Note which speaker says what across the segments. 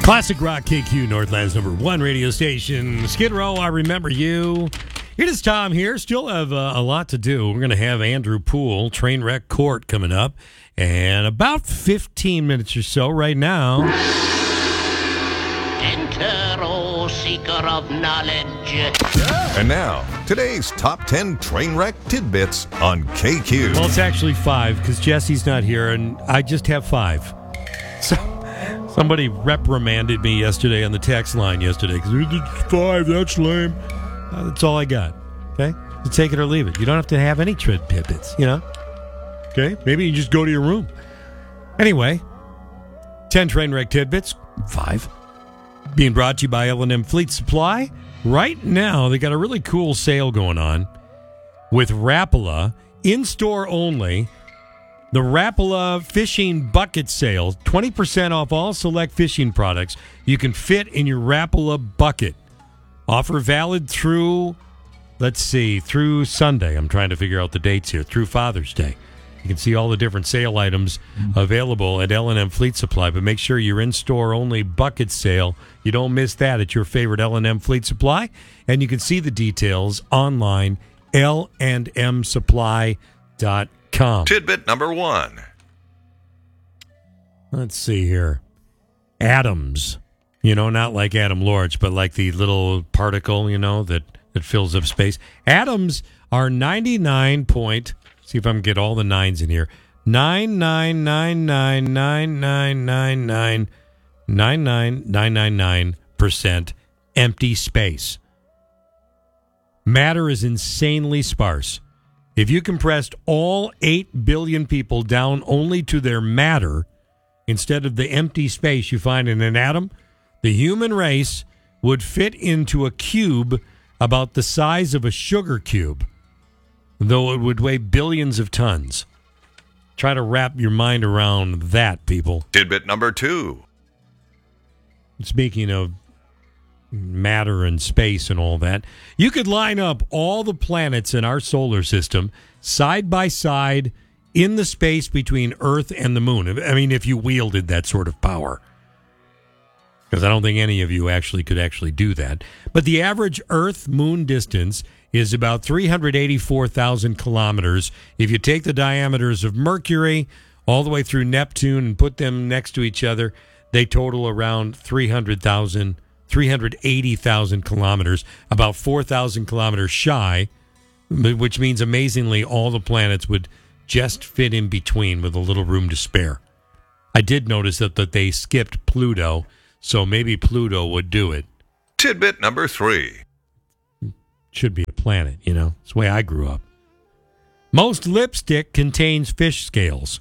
Speaker 1: Classic Rock KQ, Northland's #1 radio station. Skid Row, I remember you. It is Tom here. Still have a lot to do. We're going to have Andrew Poole, Trainwreck Court, coming up. And about 15 minutes or so right now.
Speaker 2: Enter, O seeker of knowledge.
Speaker 3: And now, today's top 10 Trainwreck tidbits on KQ.
Speaker 1: Well, it's actually 5 because Jesse's not here, and I just have 5. So somebody reprimanded me yesterday on the text line yesterday because we did 5. That's lame. That's all I got. Okay? So take it or leave it. You don't have to have any tidbits, you know? Okay? Maybe you just go to your room. Anyway, 10 Trainwreck tidbits, 5. Being brought to you by L&M Fleet Supply. Right now, they got a really cool sale going on with Rapala, in-store only. The Rapala Fishing Bucket Sale, 20% off all select fishing products you can fit in your Rapala bucket. Offer valid through, through Sunday. I'm trying to figure out the dates here, through Father's Day. You can see all the different sale items available at L&M Fleet Supply, but make sure you're in-store only bucket sale. You don't miss that at your favorite L&M Fleet Supply, and you can see the details online, landmsupply.com.
Speaker 3: Tidbit number 1.
Speaker 1: Let's see here. Atoms. You know, not like Adam Lorch, but like the little particle, you know, that fills up space. Atoms are 99 point... See if I can get all the 9s in here. 99999999999% empty space. Matter is insanely sparse. If you compressed all 8 billion people down only to their matter, instead of the empty space you find in an atom, the human race would fit into a cube about the size of a sugar cube, though it would weigh billions of tons. Try to wrap your mind around that, people.
Speaker 3: Tidbit number 2.
Speaker 1: Speaking of matter and space and all that, you could line up all the planets in our solar system side by side in the space between Earth and the moon. I mean, if you wielded that sort of power. Because I don't think any of you could do that. But the average Earth-Moon distance is about 384,000 kilometers. If you take the diameters of Mercury all the way through Neptune and put them next to each other, they total around 380,000 kilometers, about 4,000 kilometers shy, which means amazingly all the planets would just fit in between with a little room to spare. I did notice that they skipped Pluto, so maybe Pluto would do it.
Speaker 3: Tidbit number 3.
Speaker 1: Should be a planet, you know. It's the way I grew up. Most lipstick contains fish scales.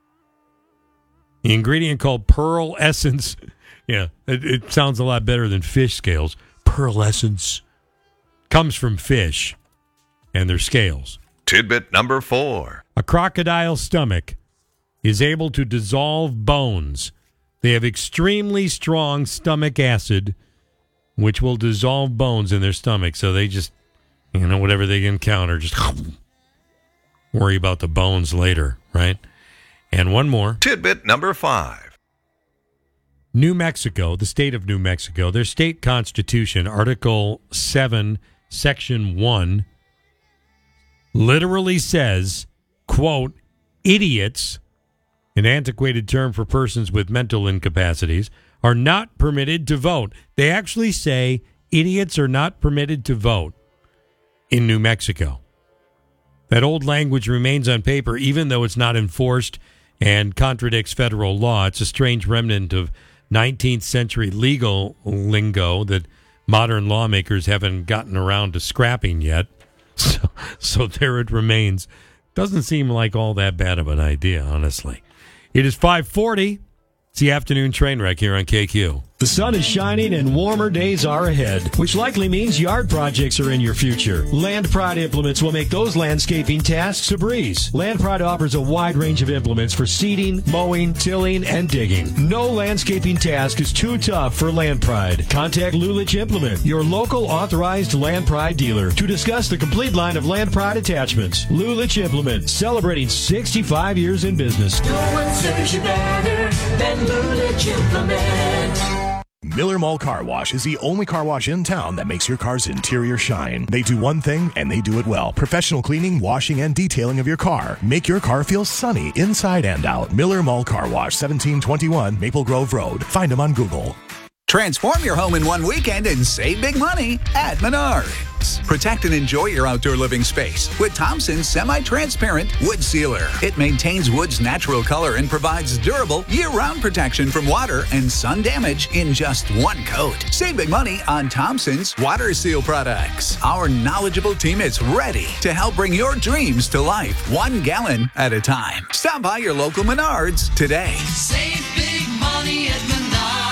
Speaker 1: The ingredient called pearl essence, yeah, it sounds a lot better than fish scales. Pearl essence comes from fish and their scales.
Speaker 3: Tidbit number 4.
Speaker 1: A crocodile's stomach is able to dissolve bones. They have extremely strong stomach acid, which will dissolve bones in their stomach. So they just, you know, whatever they encounter, just worry about the bones later, right? And one more.
Speaker 3: Tidbit number 5.
Speaker 1: New Mexico, the state of New Mexico, their state constitution, Article 7, Section 1, literally says, quote, idiots, an antiquated term for persons with mental incapacities, are not permitted to vote. They actually say idiots are not permitted to vote in New Mexico. That old language remains on paper, even though it's not enforced and contradicts federal law. It's a strange remnant of 19th century legal lingo that modern lawmakers haven't gotten around to scrapping yet. So there it remains. Doesn't seem like all that bad of an idea, honestly. It is 5:40. It's the afternoon train wreck here on KQ.
Speaker 4: The sun is shining and warmer days are ahead, which likely means yard projects are in your future. Land Pride implements will make those landscaping tasks a breeze. Land Pride offers a wide range of implements for seeding, mowing, tilling, and digging. No landscaping task is too tough for Land Pride. Contact Lulich Implement, your local authorized Land Pride dealer, to discuss the complete line of Land Pride attachments. Lulich Implement, celebrating 65 years in business.
Speaker 5: No one serves you better than Lulich Implement. Miller Mall Car Wash is the only car wash in town that makes your car's interior shine. They do one thing, and they do it well. Professional cleaning, washing, and detailing of your car. Make your car feel sunny inside and out. Miller Mall Car Wash, 1721 Maple Grove Road. Find them on Google.
Speaker 6: Transform your home in one weekend and save big money at Menards. Protect and enjoy your outdoor living space with Thompson's semi-transparent wood sealer. It maintains wood's natural color and provides durable year-round protection from water and sun damage in just one coat. Save big money on Thompson's water seal products. Our knowledgeable team is ready to help bring your dreams to life 1 gallon at a time. Stop by your local Menards today.
Speaker 7: Save big money at Menards.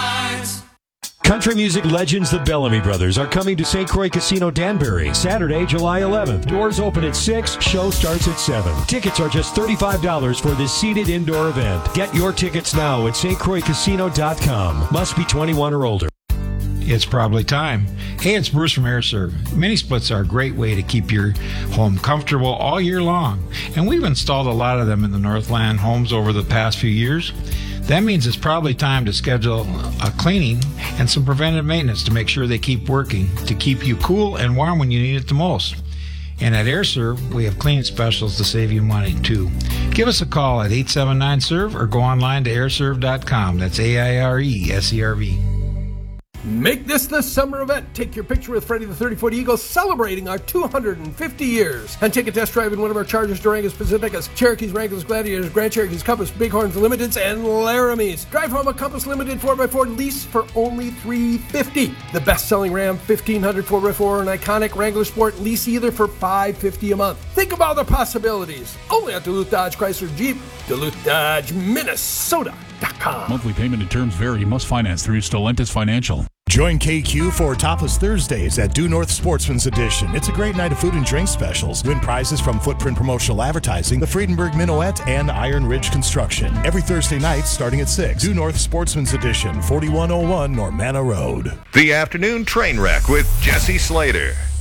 Speaker 4: Country music legends the Bellamy Brothers are coming to St. Croix Casino Danbury Saturday, July 11th. Doors open at 6, show starts at 7. Tickets are just $35 for this seated indoor event. Get your tickets now at stcroixcasino.com. Must be 21 or older.
Speaker 8: It's probably time. Hey, it's Bruce from AirServe. Mini splits are a great way to keep your home comfortable all year long, and we've installed a lot of them in the Northland homes over the past few years. That means it's probably time to schedule a cleaning and some preventive maintenance to make sure they keep working, to keep you cool and warm when you need it the most. And at AirServe, we have cleaning specials to save you money, too. Give us a call at 879-SERVE or go online to airserve.com. That's AIRESERV.
Speaker 9: Make this the summer event. Take your picture with Freddie the 30-foot Eagle celebrating our 250 years. And take a test drive in one of our Chargers, Durangos, Pacificas, Cherokees, Wranglers, Gladiators, Grand Cherokees, Compass, Bighorns, Limiteds, and Laramies. Drive home a Compass Limited 4x4 lease for only $350. The best-selling Ram 1500 4x4 and iconic Wrangler Sport lease either for $550 a month. Think about the possibilities. Only at Duluth Dodge Chrysler Jeep, Duluth Dodge, Minnesota.com.
Speaker 10: Monthly payment and terms vary. Must finance through Stellantis Financial.
Speaker 5: Join KQ for Topless Thursdays at Due North Sportsman's Edition. It's a great night of food and drink specials. Win prizes from Footprint Promotional Advertising, the Friedenberg Minuet, and Iron Ridge Construction. Every Thursday night starting at 6. Due North Sportsman's Edition, 4101 Normanna Road.
Speaker 3: The Afternoon Train Wreck with Jesse Slater.